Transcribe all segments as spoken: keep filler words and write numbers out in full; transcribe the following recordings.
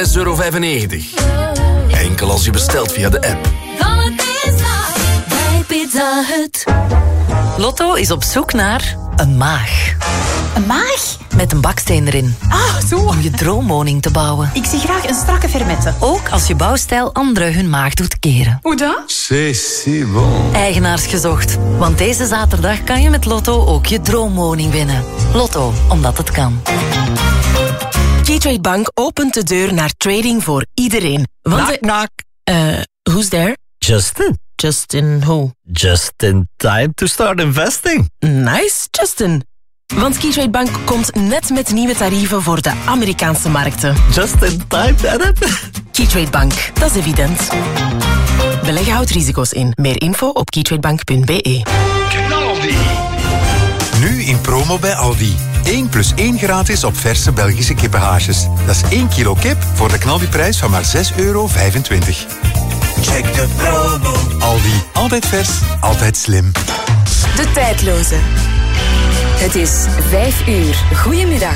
zes euro vijfennegentig. Enkel als je bestelt via de app. Van het is bij Pizza Hut. Lotto is op zoek naar een maag. Een maag? Met een baksteen erin. Ah, zo. Om je droomwoning te bouwen. Ik zie graag een strakke fermette. Ook als je bouwstijl anderen hun maag doet keren. Hoe dan? C'est si bon. Eigenaars gezocht. Want deze zaterdag kan je met Lotto ook je droomwoning winnen. Lotto, omdat het kan. Keytrade Bank opent de deur naar trading voor iedereen. Want knock, knock. Uh, who's there? Justin. Justin who? Just in time to start investing. Nice, Justin. Want Keytrade Bank komt net met nieuwe tarieven voor de Amerikaanse markten. Just in time, Adam. Keytrade Bank, dat is evident. Beleggen houdt risico's in. Meer info op keytradebank punt b e. Knaldi. Nu in promo bij Aldi. één plus één gratis op verse Belgische kippenhaasjes. Dat is één kilo kip voor de knaldiprijs van maar zes euro vijfentwintig. Check de promo. Aldi, altijd vers, altijd slim. De tijdloze. Het is vijf uur. Goedemiddag.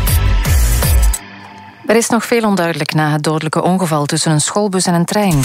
Er is nog veel onduidelijk na het dodelijke ongeval tussen een schoolbus en een trein.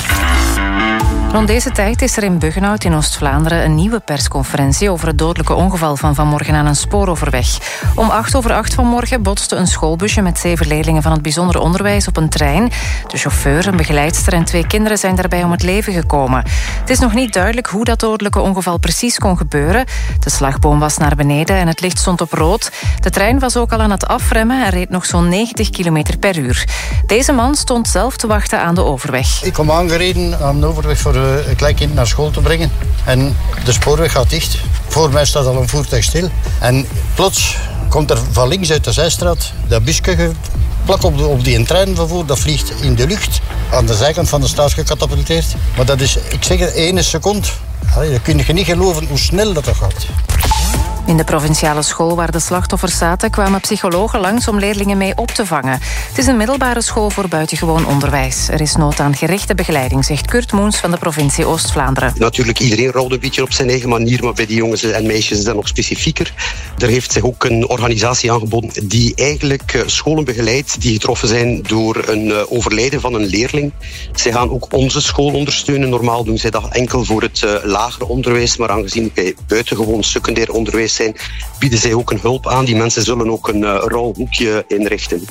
Rond deze tijd is er in Buggenhout in Oost-Vlaanderen een nieuwe persconferentie over het dodelijke ongeval van vanmorgen aan een spooroverweg. Om acht over acht vanmorgen botste een schoolbusje met zeven leerlingen van het bijzonder onderwijs op een trein. De chauffeur, een begeleidster en twee kinderen zijn daarbij om het leven gekomen. Het is nog niet duidelijk hoe dat dodelijke ongeval precies kon gebeuren. De slagboom was naar beneden en het licht stond op rood. De trein was ook al aan het afremmen en reed nog zo'n negentig kilometer per uur. Deze man stond zelf te wachten aan de overweg. Ik kom aangereden aan de overweg voor een klein kind naar school te brengen. En de spoorweg gaat dicht. Voor mij staat al een voertuig stil. En plots komt er van links uit de zijstraat dat busje plak op, de, op die treinvervoer. Dat vliegt in de lucht. Aan de zijkant van de straat gecatapulteerd. Maar dat is, ik zeg het, één seconde. Dan kun je niet geloven hoe snel dat gaat. In de provinciale school waar de slachtoffers zaten kwamen psychologen langs om leerlingen mee op te vangen. Het is een middelbare school voor buitengewoon onderwijs. Er is nood aan gerichte begeleiding, zegt Kurt Moens van de provincie Oost-Vlaanderen. Natuurlijk, iedereen rouwt een beetje op zijn eigen manier, maar bij die jongens en meisjes is dat nog specifieker. Er heeft zich ook een organisatie aangeboden die eigenlijk scholen begeleidt die getroffen zijn door een overlijden van een leerling. Zij gaan ook onze school ondersteunen. Normaal doen zij dat enkel voor het lager onderwijs, maar aangezien wij buitengewoon secundair onderwijs zijn, bieden zij ook een hulp aan. Die mensen zullen ook een uh, rouwhoekje inrichten.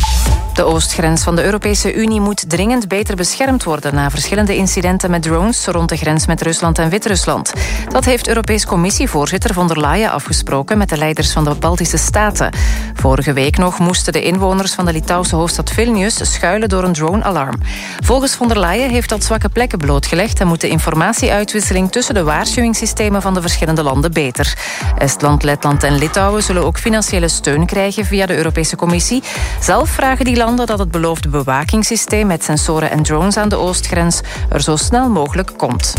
De oostgrens van de Europese Unie moet dringend beter beschermd worden na verschillende incidenten met drones rond de grens met Rusland en Wit-Rusland. Dat heeft Europees Commissievoorzitter von der Leyen afgesproken met de leiders van de Baltische Staten. Vorige week nog moesten de inwoners van de Litouwse hoofdstad Vilnius schuilen door een drone-alarm. Volgens von der Leyen heeft dat zwakke plekken blootgelegd en moet de informatieuitwisseling tussen de waarschuwingssystemen van de verschillende landen beter. Estland, Letland en Litouwen zullen ook financiële steun krijgen via de Europese Commissie. Zelf vragen die landen dat het beloofde bewakingssysteem met sensoren en drones aan de oostgrens er zo snel mogelijk komt.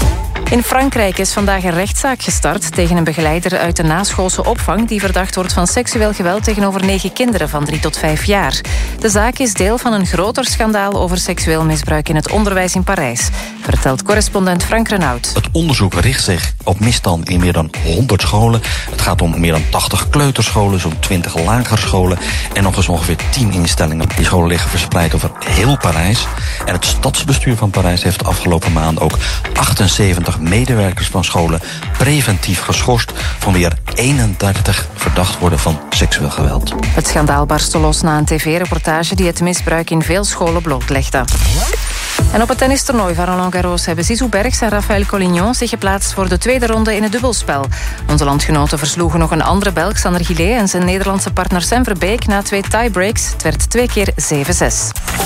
In Frankrijk is vandaag een rechtszaak gestart tegen een begeleider uit de naschoolse opvang die verdacht wordt van seksueel geweld tegenover negen kinderen van drie tot vijf jaar. De zaak is deel van een groter schandaal over seksueel misbruik in het onderwijs in Parijs, vertelt correspondent Frank Renaud. Het onderzoek richt zich op misstanden in meer dan honderd scholen. Het gaat om meer dan tachtig kleuterscholen, zo'n twintig lagerscholen en nog eens ongeveer tien instellingen. Die scholen liggen verspreid over heel Parijs. En het stadsbestuur van Parijs heeft de afgelopen maand ook achtenzeventig medewerkers van scholen preventief geschorst, van wie er eenendertig verdacht worden van seksueel geweld. Het schandaal barstte los na een tv-reportage die het misbruik in veel scholen blootlegde. En op het tennistoernooi van Roland Garros hebben Zizou Bergs en Raphaël Collignon zich geplaatst voor de tweede ronde in het dubbelspel. Onze landgenoten versloegen nog een andere Belg, Sander Gillet, en zijn Nederlandse partner Sam Verbeek na twee tiebreaks. Het werd twee keer zeven zes.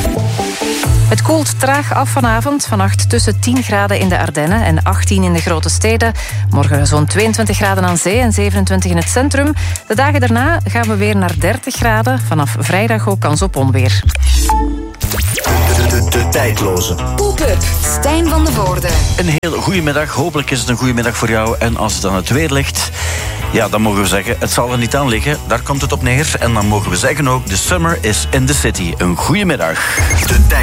Het koelt traag af vanavond. Vannacht tussen tien graden in de Ardennen en achttien in de grote steden. Morgen zo'n tweeëntwintig graden aan zee en zevenentwintig in het centrum. De dagen daarna gaan we weer naar dertig graden. Vanaf vrijdag ook kans op onweer. De, de, de tijdloze. Poep-up, Stijn van de Voorde. Een heel goede middag. Hopelijk is het een goede middag voor jou. En als het aan het weer ligt, ja, dan mogen we zeggen, het zal er niet aan liggen. Daar komt het op neer. En dan mogen we zeggen ook, the summer is in the city. Een goede middag. De tijd.